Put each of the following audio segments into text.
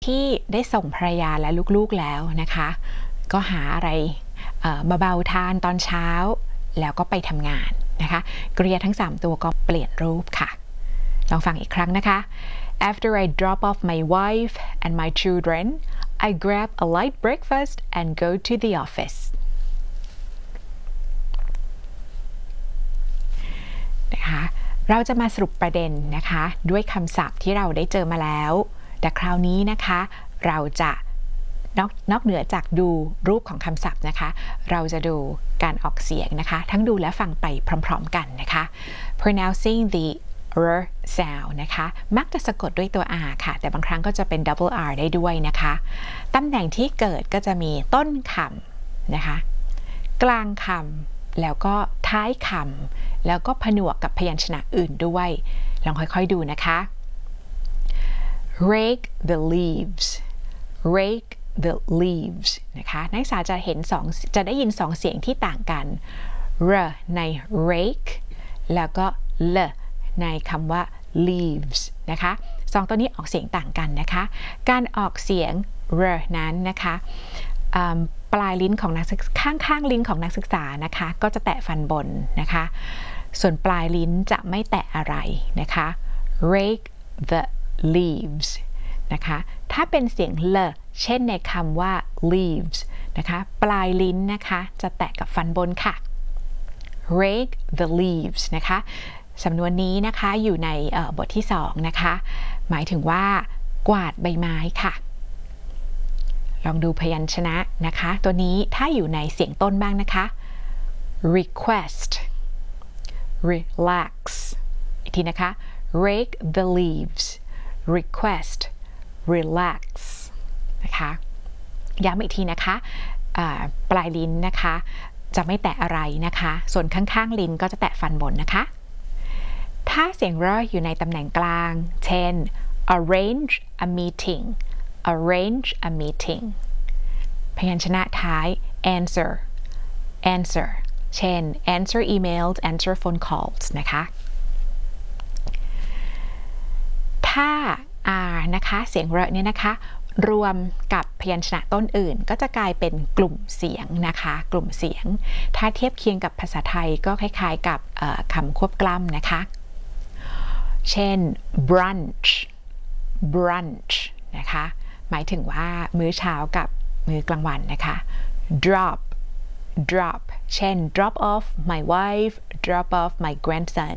ที่ได้ส่งภรรยาและลูกๆแล้วนะคะก็หาอะไรเบาๆทานตอนเช้าแล้วก็ไปทำงานนะคะกริยาทั้ง3ตัวก็เปลี่ยนรูปค่ะลองฟังอีกครั้งนะคะ After I drop off my wife and my children I grab a light breakfast and go to the office นะคะเราจะมาสรุปประเด็นนะคะด้วยคำศัพท์ที่เราได้เจอมาแล้วแต่คราวนี้นะคะเราจะนอกเหนือจากดูรูปของคำศัพท์นะคะเราจะดูการออกเสียงนะคะทั้งดูและฟังไปพร้อมๆกันนะคะ pronouncing the r sound นะคะมักจะสะกดด้วยตัว r ค่ะแต่บางครั้งก็จะเป็น double r ได้ด้วยนะคะตำแหน่งที่เกิดก็จะมีต้นคำนะคะกลางคำแล้วก็ท้ายคำแล้วก็ผนวกกับพยัญชนะอื่นด้วยลองค่อยๆดูนะคะ rake the leaves rake the leaves นะคะนักศึกษาจะได้ยิน2เสียงที่ต่างกัน r ใน rake แล้วก็ l ในคำว่า leaves นะคะ2ตัวนี้ออกเสียงต่างกันนะคะการออกเสียง r นั้นนะคะปลายลิ้นของนักศึกษาข้างลิ้นของนักศึกษานะคะก็จะแตะฟันบนนะคะส่วนปลายลิ้นจะไม่แตะอะไรนะคะ rake the leaves นะคะถ้าเป็นเสียง l เช่นในคำว่า leaves นะคะปลายลิ้นนะคะจะแตะกับฟันบนค่ะ rake the leaves นะคะสำนวนนี้นะคะอยู่ในบทที่2นะคะหมายถึงว่ากวาดใบไม้ค่ะลองดูพยัญชนะนะคะตัวนี้ถ้าอยู่ในเสียงต้นบ้างนะคะ request relax อีกทีนะคะ rake the leaves request relax นะคะย้ำอีกทีนะคะปลายลิ้นนะคะจะไม่แตะอะไรนะคะส่วนข้างๆลิ้นก็จะแตะฟันบนนะคะถ้าเสียงรออยู่ในตำแหน่งกลางเช่น arrange a meeting arrange a meeting พยัญชนะท้าย answer answer เช่น answer emails answer phone calls นะคะถ้า r นะคะเสียงรเนี่ยนะคะรวมกับพยัญชนะต้นอื่นก็จะกลายเป็นกลุ่มเสียงนะคะกลุ่มเสียงถ้าเทียบเคียงกับภาษาไทยก็คล้ายๆกับคำควบกล้ำนะคะเช่น brunch brunch นะคะหมายถึงว่ามื้อเช้ากับมื้อกลางวันนะคะ drop drop เช่น drop off my wife drop off my grandson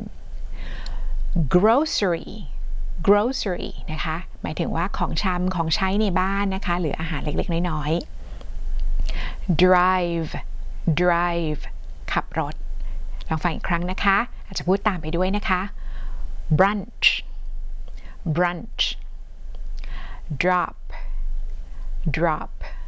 grocery grocery นะคะหมายถึงว่าของใช้ในบ้านนะคะหรืออาหารเล็กๆน้อยๆ drive drive ขับรถลองฟังอีกครั้งนะคะอาจจะพูดตามไปด้วยนะคะ brunch brunch drop drop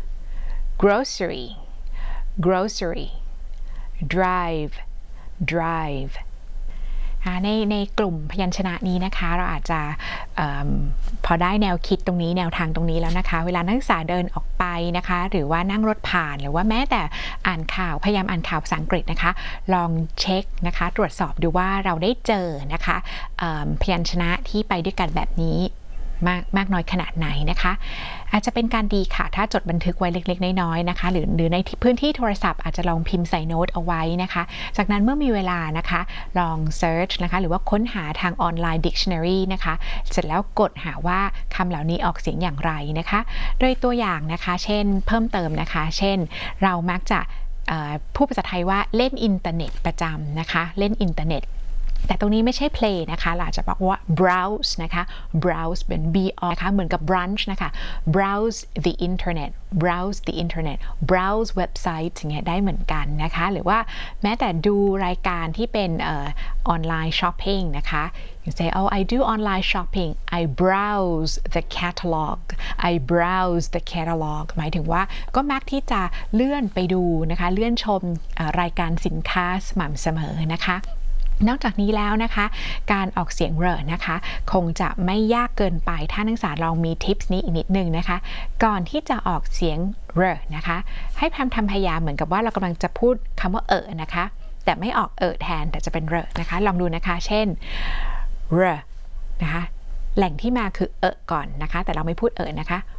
grocery grocery drive driveในกลุ่มพยัญชนะนี้นะคะเราอาจจะพอได้แนวคิดตรงนี้แนวทางตรงนี้แล้วนะคะเวลานักศึกษาเดินออกไปนะคะหรือว่านั่งรถผ่านหรือว่าแม้แต่อ่านข่าวพยายามอ่านข่าวภาษาอังกฤษนะคะลองเช็คนะคะตรวจสอบดูว่าเราได้เจอนะคะพยัญชนะที่ไปด้วยกันแบบนี้มากน้อยขนาดไหนนะคะอาจจะเป็นการดีค่ะถ้าจดบันทึกไว้เล็กๆน้อยๆนะคะหรือในพื้นที่โทรศัพท์อาจจะลองพิมพ์ใส่โน้ตเอาไว้นะคะจากนั้นเมื่อมีเวลานะคะลอง search นะคะหรือว่าค้นหาทางออนไลน์ dictionary นะคะเสร็จแล้วกดหาว่าคำเหล่านี้ออกเสียงอย่างไรนะคะโดยตัวอย่างนะคะเช่นเพิ่มเติมนะคะเช่นเรามักจะพูดภาษาไทยว่าเล่นอินเทอร์เน็ตประจำนะคะเล่นอินเทอร์เน็ตแต่ตรงนี้ไม่ใช่ play นะคะเราอาจจะบอกว่า browse นะคะ browse เป็น b o นะคะเหมือนกับ brunch นะคะ browse the internet browse the internet browse website อย่างเงี้ยได้เหมือนกันนะคะหรือว่าแม้แต่ดูรายการที่เป็นออนไลน์ shopping นะคะ you say oh I do online shopping I browse the catalog I browse the catalog หมายถึงว่าก็มักที่จะเลื่อนไปดูนะคะเลื่อนชมรายการสินค้าสม่ำเสมอนะคะนอกจากนี้แล้วนะคะการออกเสียงเรนะคะคงจะไม่ยากเกินไปถ้านักศึกษาลองมีทิปส์นี้อีกนิดนึงนะคะก่อนที่จะออกเสียงเรนะคะให้ทำพยายามเหมือนกับว่าเรากำลังจะพูดคำว่านะคะแต่ไม่ออกแทนแต่จะเป็นเรนะคะลองดูนะคะเช่นเรนะคะ แหล่งที่มาคือก่อนนะคะแต่เราไม่พูดนะคะ